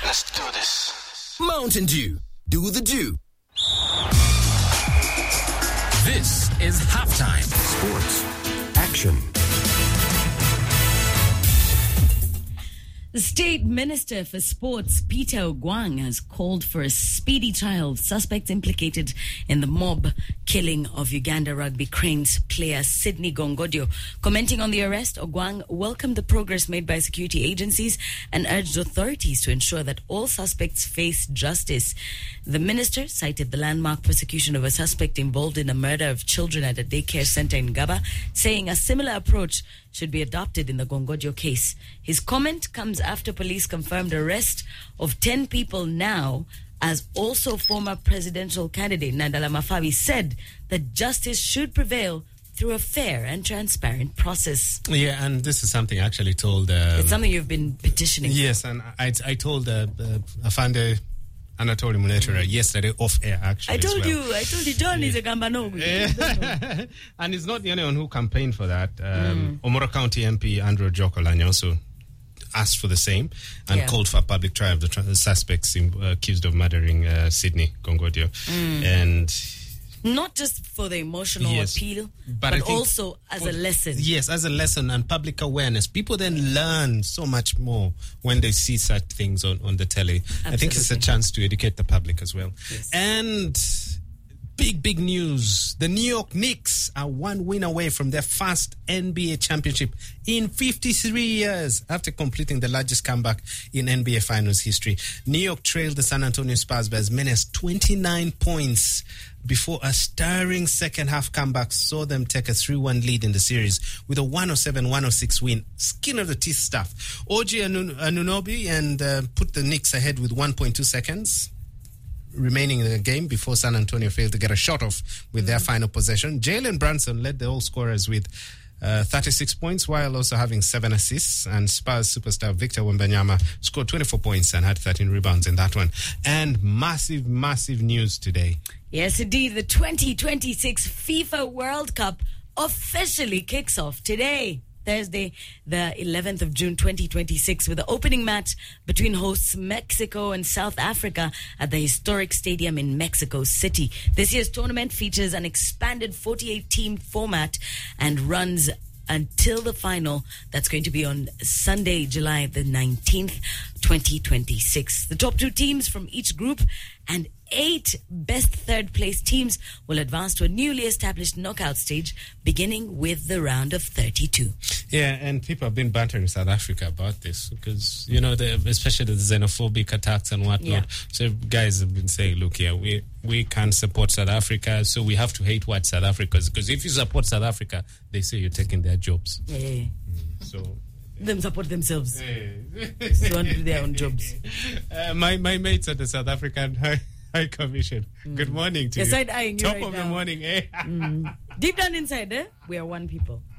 Let's do this. Mountain Dew. Do the Dew. This is Halftime. Sports. Action. The State Minister for Sports, Peter Ogwang, has called for a speedy trial of suspects implicated in the mob killing of Uganda Rugby Cranes player Sydney Gongodio. Commenting on the arrest, Ogwang welcomed the progress made by security agencies and urged authorities to ensure that all suspects face justice. The minister cited the landmark prosecution of a suspect involved in the murder of children at a daycare center in Gaba, saying a similar approach should be adopted in the Gongodio case. His comment comes after police confirmed arrest of 10 people now, as also former presidential candidate Nandala Mafabi said that justice should prevail through a fair and transparent process. Yeah, and this is something I actually told... it's something you've been petitioning. Yes, and I told Afande Anatoly Munetra yesterday off air, actually. I told you, John is a Gambanogu. And he's not the only one who campaigned for that. Omoro County MP Andrew Jokolanyi also asked for the same and called for a public trial of the suspects accused of murdering Sydney Gongodio. And not just for the emotional appeal, but also as a lesson. Yes, as a lesson and public awareness. People then learn so much more when they see such things on the telly. Absolutely. I think it's a chance to educate the public as well. Yes. And big news. The New York Knicks are one win away from their first NBA championship in 53 years after completing the largest comeback in NBA Finals history. New York trailed the San Antonio Spurs by as many as 29 points before a stirring second-half comeback saw them take a 3-1 lead in the series with a 107-106 win. Skin of the teeth stuff. OG Anunoby and put the Knicks ahead with 1.2 seconds remaining in the game before San Antonio failed to get a shot off with their final possession. Jalen Brunson led the all scorers with 36 points while also having 7 assists, and Spurs superstar Victor Wembanyama scored 24 points and had 13 rebounds in that one. And massive news today. Yes, indeed. The 2026 FIFA World Cup officially kicks off today, Thursday, the 11th of June 2026, with the opening match between hosts Mexico and South Africa at the historic stadium in Mexico City. This year's tournament features an expanded 48-team format and runs until the final. That's going to be on Sunday, July the 19th, 2026. The top 2 teams from each group and 8 best third-place teams will advance to a newly established knockout stage, beginning with the round of 32. Yeah, and people have been bantering South Africa about this because, especially the xenophobic attacks and whatnot. Yeah. So guys have been saying, look here, we can't support South Africa, so we have to hate white South Africans, because if you support South Africa, they say you're taking their jobs. Yeah. So... them support themselves. They want to do their own jobs. My mates at the South African High Commission. Good morning to you. Side eyeing Top right of now. the morning, eh? Deep down inside, we are one people.